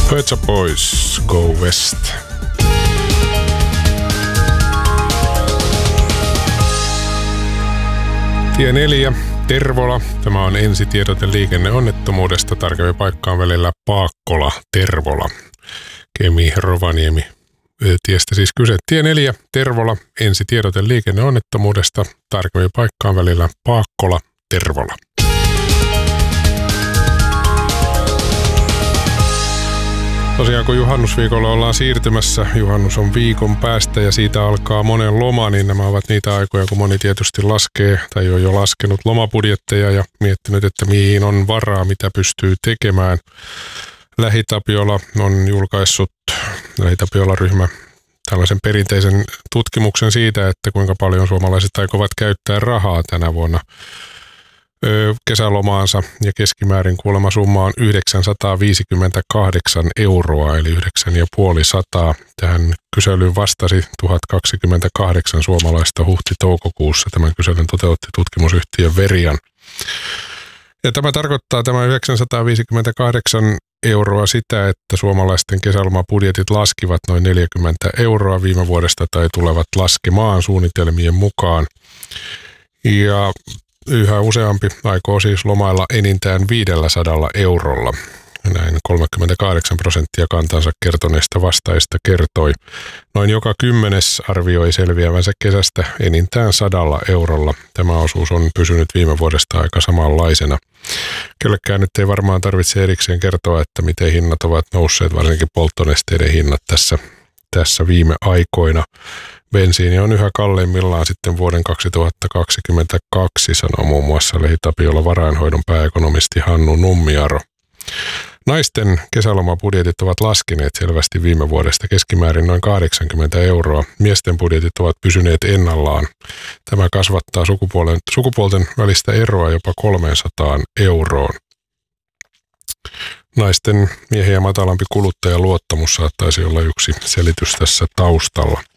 Pet Shop Boys, Go West. Tie 4, Tervola. Tämä on ensitiedote liikenneonnettomuudesta. Tarkemmin paikkaan välillä Paakkola-Tervola. Kemi-Rovaniemi tiestä siis kyse. Tie 4, Tervola. Ensitiedote liikenneonnettomuudesta. Tarkemmin paikkaan välillä Paakkola-Tervola. Tosiaan kun juhannusviikolla ollaan siirtymässä, juhannus on viikon päästä ja siitä alkaa monen loma, niin nämä ovat niitä aikoja, kun moni tietysti laskee tai on jo laskenut lomabudjetteja ja miettinyt, että mihin on varaa, mitä pystyy tekemään. LähiTapiola on julkaissut, LähiTapiola-ryhmä, tällaisen perinteisen tutkimuksen siitä, että kuinka paljon suomalaiset aikovat käyttää rahaa tänä vuonna kesälomaansa, ja keskimäärin kuulemma summa on 958 euroa, eli 950. Tähän kyselyyn vastasi 1028 suomalaista huhti-toukokuussa. Tämän kyselyn toteutti tutkimusyhtiö Verian. Ja tämä tarkoittaa tämä 958 euroa sitä, että suomalaisten kesälomabudjetit laskivat noin 40 euroa viime vuodesta tai tulevat laskemaan suunnitelmien mukaan. Ja yhä useampi aikoo siis lomailla enintään 500 eurolla. Näin 38% kantansa kertoneista vastaajista kertoi. Noin joka 10 arvioi selviävänsä kesästä enintään 100 eurolla. Tämä osuus on pysynyt viime vuodesta aika samanlaisena. Kellekään nyt ei varmaan tarvitse erikseen kertoa, että miten hinnat ovat nousseet, varsinkin polttonesteiden hinnat tässä viime aikoina. Bensiini on yhä kalleimmillaan sitten vuoden 2022, sanoo muun muassa LähiTapiola varainhoidon pääekonomisti Hannu Nummiaro. Naisten kesälomabudjetit ovat laskeneet selvästi viime vuodesta keskimäärin noin 80 euroa. Miesten budjetit ovat pysyneet ennallaan. Tämä kasvattaa sukupuolten välistä eroa jopa 300 euroon. Naisten miehiä matalampi kuluttajaluottamus saattaisi olla yksi selitys tässä taustalla.